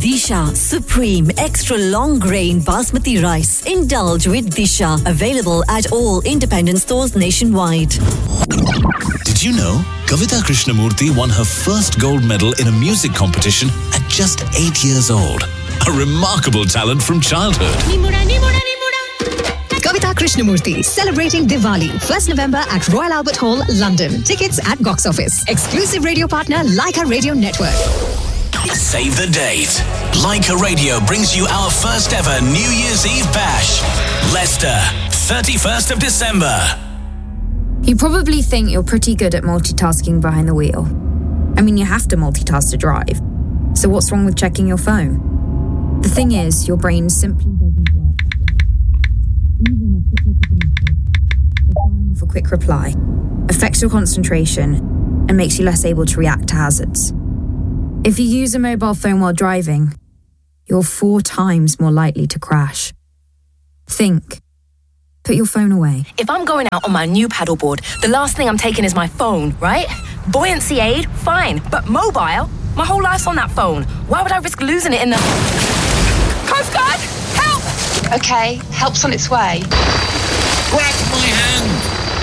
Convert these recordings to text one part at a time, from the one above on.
Disha Supreme Extra Long Grain Basmati Rice. Indulge with Disha. Available at all independent stores nationwide. Did you know Kavita Krishnamurthy won her first gold medal in a music competition at just 8 years old? A remarkable talent from childhood. Kavita Krishnamurthy celebrating Diwali 1st November at Royal Albert Hall, London. Tickets at Box Office. Exclusive radio partner Leica Radio Network. Save the date. Leica Radio brings you our first ever New Year's Eve bash. Leicester, 31st of December. You probably think you're pretty good at multitasking behind the wheel. I mean, you have to multitask to drive. So what's wrong with checking your phone? The thing is, your brain simply doesn't work. Even a quick reply affects your concentration and makes you less able to react to hazards. If you use a mobile phone while driving, you're 4 times more likely to crash. Think. Put your phone away. If I'm going out on my new paddleboard, the last thing I'm taking is my phone, right? Buoyancy aid, fine. But mobile? My whole life's on that phone. Why would I risk losing it in the... Coast Guard! Help! Okay, help's on its way. Grab my hand!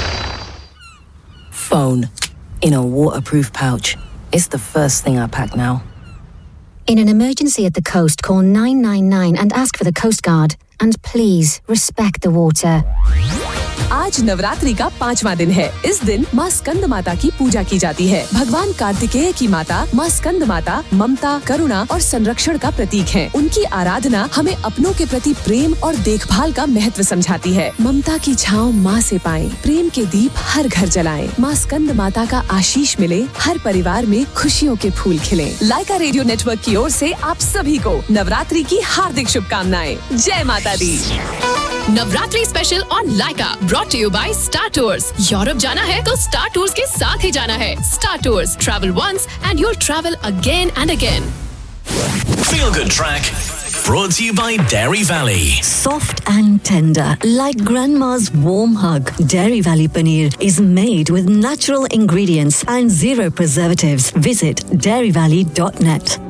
Phone. In a waterproof pouch. It's the first thing I pack now. In an emergency at the coast, call 999 and ask for the Coast Guard. And please respect the water. आज नवरात्रि का 5वां दिन है। इस दिन माँ स्कंद माता की पूजा की जाती है। भगवान कार्तिकेय की माता माँ स्कंद माता ममता, करुणा और संरक्षण का प्रतीक हैं। उनकी आराधना हमें अपनों के प्रति प्रेम और देखभाल का महत्व समझाती है। ममता की छांव माँ से पाएं, प्रेम के दीप हर घर जलाएं। माँ स्कंद माता का आशीष मिले, हर परिवार में खुशियों के फूल खिलें। लाइका रेडियो नेटवर्क की ओर से आप सभी को नवरात्रि की हार्दिक शुभकामनाएं। जय माता दी। Navratri special on Lyca brought to you by star tours. Europe जाना है तो स्टार टूर्स के साथ ही जाना है। Star tours, travel once and you'll travel again and again. Feel Good Track, brought to you by Dairy Valley. Soft and tender, like grandma's warm hug. Dairy Valley Paneer is made with natural ingredients and zero preservatives. Visit dairyvalley.net.